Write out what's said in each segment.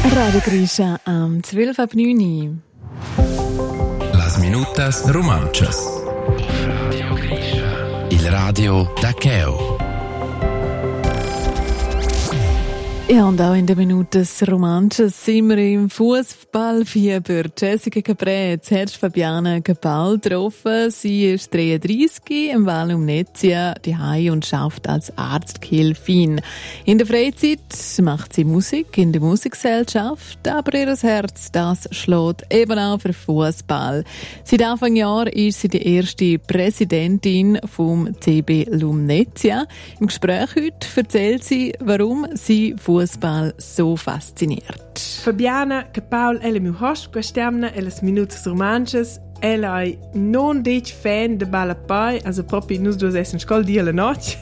Radio Grisha am 12:09. Las minutas romanchas. Radio Grisha. Il radio da Cheo. Ja, und auch in den Minuten Romanches sind wir im Fußballfieber. Jessica Capret hat Fabiana Cabal getroffen. Sie ist 33, im Val Lumnezia daheim und schafft als Arzthilfin. In der Freizeit macht sie Musik in der Musikgesellschaft, aber ihr Herz, das schlägt eben auch für Fußball. Seit Anfang Jahr ist sie die erste Präsidentin vom CB Lumnezia. Im Gespräch heute erzählt sie, warum sie Fußball so fasziniert. Fabiana Cabal è la mia host quest'anno e le minutas romanches. Ella è non dic fan de balapai, also proprio nus due essen scol di la noche.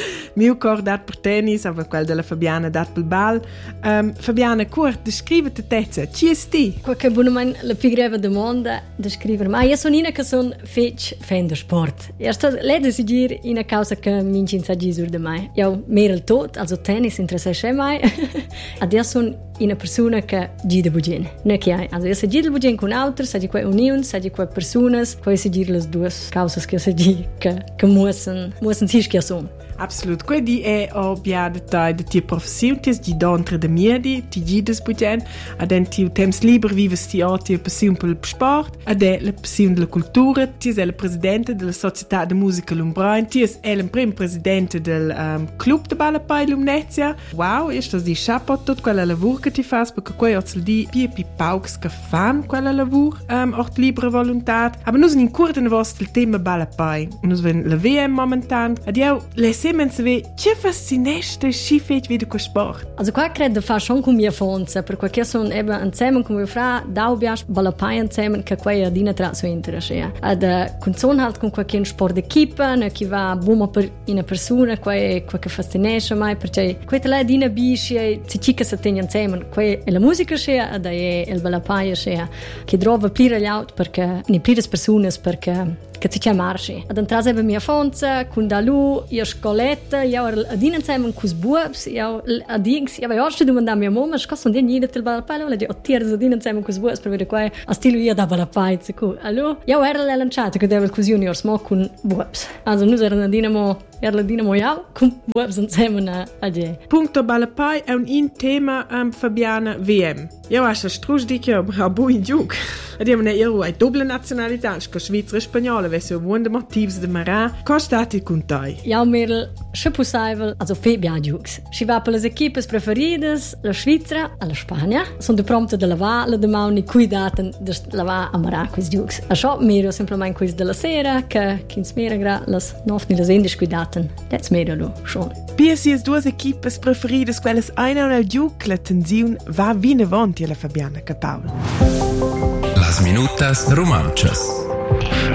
Mio cor dat per tennis, aber quel della Fabiana dat per bal. Fabiana, curt, descrive te tezza. Chi è sti? Qualche buono la più grave domanda da scrivere, ma io sono una che sono fan del sport. Io sto lei si gira in una causa che mi incinza gisur de mai. Io mero il tot, also tennis interessa mai. Adesso sono una persona che gira bugene. Non che hai, also io se gira bugene con altri, se di quei union, se di quei personas, poi si gira le due cause che si gira che muossen sich che sono. Absolut. Quindi è ovviamente da tua professione, di dontre de miedi, ti gides bugen, ad en tiu temps liber vives ti o tua passione per il sport, ad è la passione della cultura, ti sei la presidente della Società de Musica Lumbrain, ti è il primo presidente del club de Balapai Lumnezia. Wow, è sto di chapeau tutto quella lavoro che ti fas, perché poi ho di pi pauks che fan quella lavoro, ort libera volontà. Aber noi in curta ne vostro il tema Balapai. Noi ven la VM momentan, ad io le Siemens wie, che fascineste Skifet wieder con sport? Also qua credo fa schon con mia fonza, perché sono eben insieme con mia fra daubias balapai insieme che qua è dina tra so interesse. Ad con son halt con qualche sport d'equipa, ne che va buono per una persona, qua è che fascinesce mai, perché questa la dina bisci si chica se tenga insieme, qua è la musica sia ad è il balapai sia che trova plira gli out perché ne plira persone perché che si chiama Marci. Ad entrare per mia fonza, con da lui, io scoletta, io adin insieme con sbuobs, io adins, io avevo domandato a mia mamma, scosso di niente del balapai, io le ho tirato adin insieme con sbuobs per vedere qua, a stile io da balapai, allora, io ero la lanciata che devo così io smo con buobs. Also noi erano la dinamo io con buobs insieme a je. Punto balapai è un tema Fabiana VM. Io ho strusch di che ho buon giug. Ed io ero a doppia nazionalità, che Svizzera e spagnola, avessi buone motivi di marà. Cosa state con te? Io mi se possibile, also Febia giugs. Si va per le equipes preferidas, la Svizzera e la Spagna. Sono pronte da lavare, da mauni cuidate da lavare a marà questi giugs. A ciò miro semplicemente questi della sera, che ins mera gra las nofni las endis cuidaten. That's mero lo schon. Piesi es due equipes preferidas, quelles una nel giug, la tensione va vine avanti alla Fabiana Cabal. Las minutas romanchas.